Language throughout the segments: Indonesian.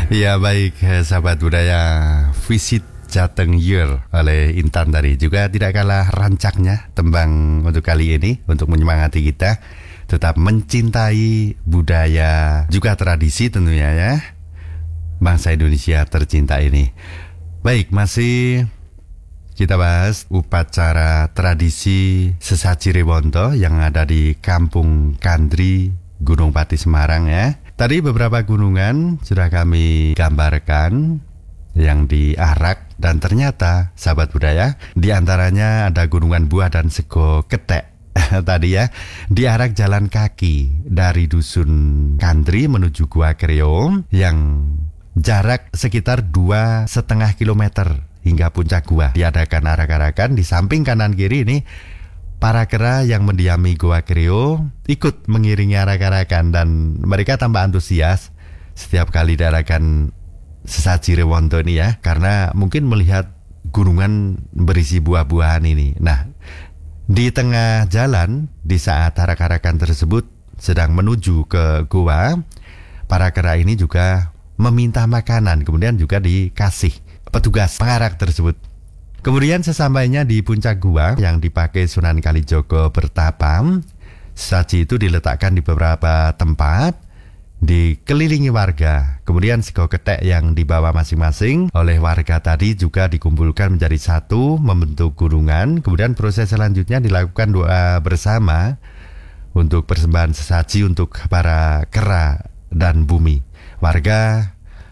Ya baik, sahabat budaya, visit Jateng Year oleh Intan tadi juga tidak kalah rancaknya tembang untuk kali ini, untuk menyemangati kita tetap mencintai budaya juga tradisi tentunya ya, bangsa Indonesia tercinta ini. Baik, masih kita bahas upacara tradisi Sesaji Rewonto yang ada di Kampung Kandri, Gunung Pati, Semarang ya. Tadi beberapa gunungan sudah kami gambarkan yang diarak, dan ternyata sahabat budaya di antaranya ada Gunungan Buah dan Sego Ketek. Tadi ya, diarak jalan kaki dari Dusun Kandri menuju Gua Kreo yang jarak sekitar 2,5 kilometer hingga puncak gua. Diadakan arak-arakan di samping kanan kiri ini. Para kera yang mendiami Gua Kreo ikut mengiringi arak-arakan dan mereka tambah antusias setiap kali diadakan Sesaji Rewonto ini ya, karena mungkin melihat gunungan berisi buah-buahan ini. Nah, di tengah jalan di saat arak-arakan tersebut sedang menuju ke gua, para kera ini juga meminta makanan, kemudian juga dikasih petugas pengarak tersebut. Kemudian sesampainya di puncak gua yang dipakai Sunan Kalijogo bertapa, sesaji itu diletakkan di beberapa tempat, dikelilingi warga. Kemudian sego ketek yang dibawa masing-masing oleh warga tadi juga dikumpulkan menjadi satu, membentuk gunungan. Kemudian proses selanjutnya dilakukan doa bersama untuk persembahan sesaji untuk para kera dan bumi. Warga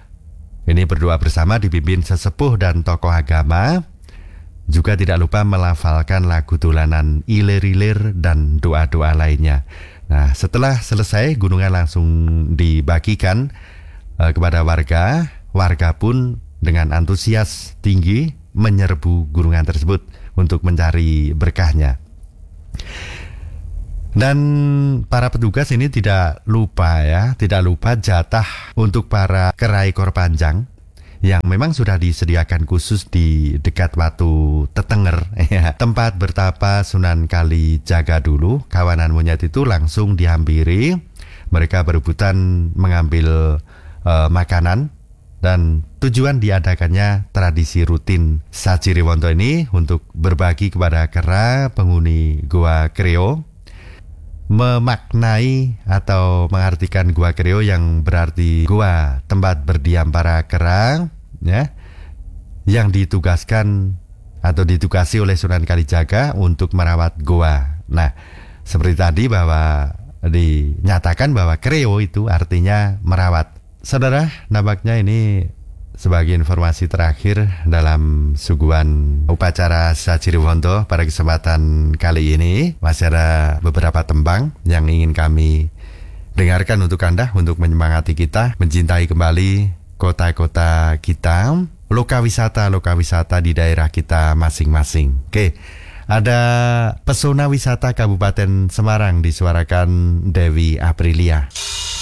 ini berdoa bersama dipimpin sesepuh dan tokoh agama. Juga tidak lupa melafalkan lagu dolanan ilir-ilir dan doa-doa lainnya. Nah, setelah selesai, gunungan langsung dibagikan kepada warga. Warga pun dengan antusias tinggi menyerbu gunungan tersebut untuk mencari berkahnya. Dan para petugas ini tidak lupa jatah untuk para kera ekor panjang yang memang sudah disediakan khusus di dekat Watu Tetenger ya, tempat bertapa Sunan Kalijaga dulu. Kawanan monyet itu langsung dihampiri, mereka berebutan mengambil makanan, dan tujuan diadakannya tradisi rutin Sesaji Rewonto ini untuk berbagi kepada kera penghuni Gua Kreo, memaknai atau mengartikan Gua Kreo yang berarti gua tempat berdiam para kera ya, yang ditugasi oleh Sunan Kalijaga untuk merawat goa. Nah, seperti tadi bahwa dinyatakan bahwa Kreo itu artinya merawat. Saudara, nampaknya ini sebagai informasi terakhir dalam suguhan upacara Sesaji Rewonto pada kesempatan kali ini. Masih ada beberapa tembang yang ingin kami dengarkan untuk Anda, untuk menyemangati kita mencintai kembali kota-kota kita, loka wisata di daerah kita masing-masing. Oke, ada pesona wisata Kabupaten Semarang disuarakan Dewi Aprilia.